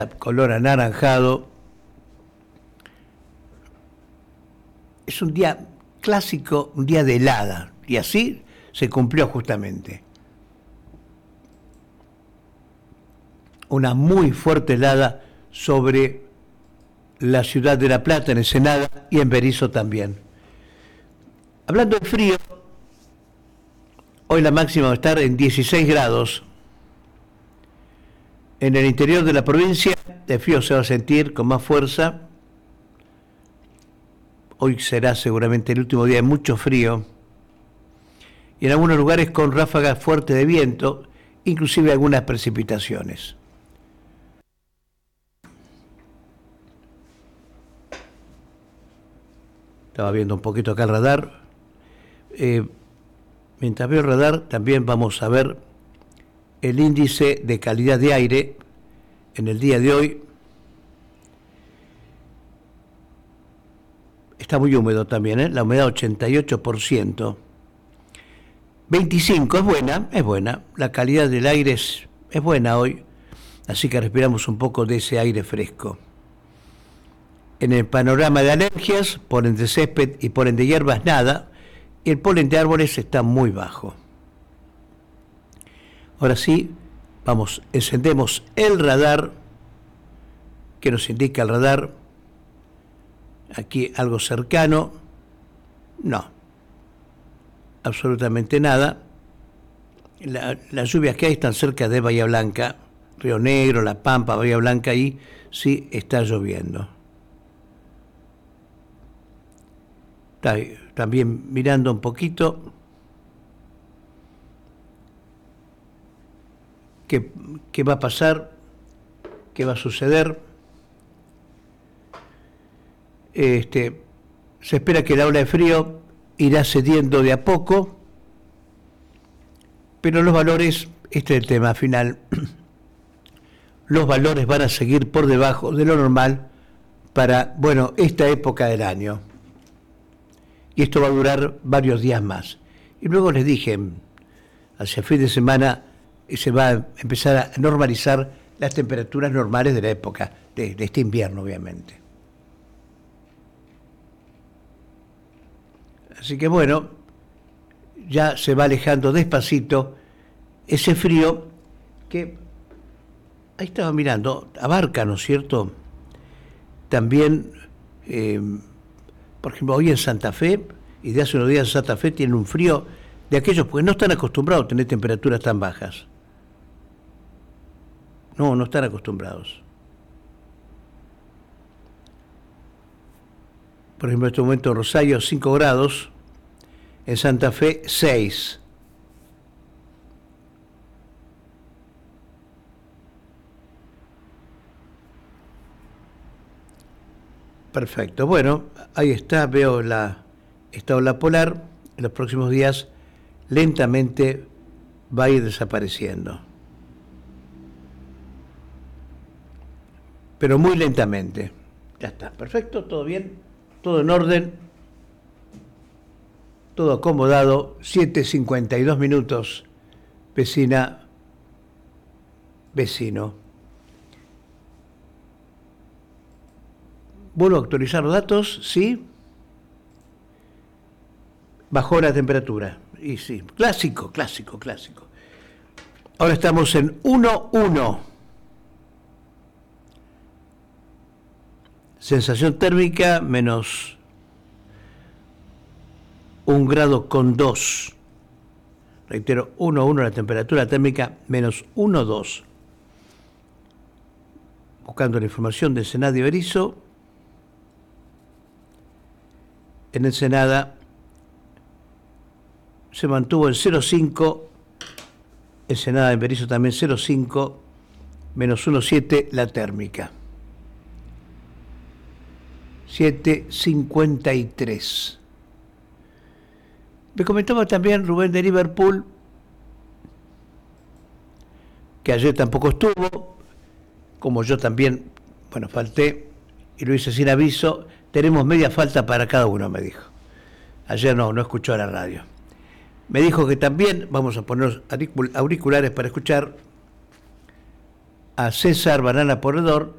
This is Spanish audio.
color anaranjado. Es un día clásico, un día de helada, y así se cumplió justamente. Una muy fuerte helada sobre la ciudad de La Plata, en Ensenada y en Berisso también. Hablando de frío, hoy la máxima va a estar en 16 grados. En el interior de la provincia, el frío se va a sentir con más fuerza. Hoy será seguramente el último día de mucho frío. Y en algunos lugares con ráfagas fuertes de viento, inclusive algunas precipitaciones. Estaba viendo un poquito acá el radar. Mientras veo el radar, también vamos a ver el índice de calidad de aire en el día de hoy. Está muy húmedo también, la humedad 88%. 25, es buena. La calidad del aire es buena hoy, así que respiramos un poco de ese aire fresco. En el panorama de alergias, polen de césped y polen de hierbas, nada, y el polen de árboles está muy bajo. Ahora sí, encendemos el radar, que nos indica el radar. Aquí algo cercano, no, absolutamente nada. Las lluvias que hay están cerca de Bahía Blanca, Río Negro, La Pampa, Bahía Blanca, ahí sí está lloviendo. También mirando un poquito qué va a pasar, qué va a suceder. Se espera que la ola de frío irá cediendo de a poco, pero los valores, este es el tema final, los valores van a seguir por debajo de lo normal para, esta época del año. Y esto va a durar varios días más. Y luego les dije, hacia fin de semana se va a empezar a normalizar las temperaturas normales de la época, de este invierno, obviamente. Así que ya se va alejando despacito ese frío que, ahí estaba mirando, abarca, ¿no es cierto? También, por ejemplo, hoy en Santa Fe, y de hace unos días en Santa Fe tienen un frío de aquellos, porque no están acostumbrados a tener temperaturas tan bajas. No están acostumbrados. Por ejemplo, en este momento en Rosario 5 grados, en Santa Fe 6. Perfecto, ahí está, veo esta ola polar, en los próximos días lentamente va a ir desapareciendo. Pero muy lentamente. Ya está, perfecto, todo bien, todo en orden, todo acomodado, 7:52 minutos, vecina, vecino. Vuelvo a actualizar los datos, ¿sí? Bajó la temperatura, y sí, clásico. Ahora estamos en 1,1. Sensación térmica menos 1,2 grados. Reitero, 1,1 la temperatura térmica, menos 1,2. Buscando la información de Ensenada y Berisso. En Ensenada se mantuvo en 0,5. Ensenada, en Berisso también 0,5, menos 1,7 la térmica. 7:53. Me comentaba también Rubén de Liverpool, que ayer tampoco estuvo, como yo también, falté, y lo hice sin aviso. Tenemos media falta para cada uno, me dijo. Ayer no escuchó la radio. Me dijo que también vamos a poner auriculares para escuchar a César Banana Porredor,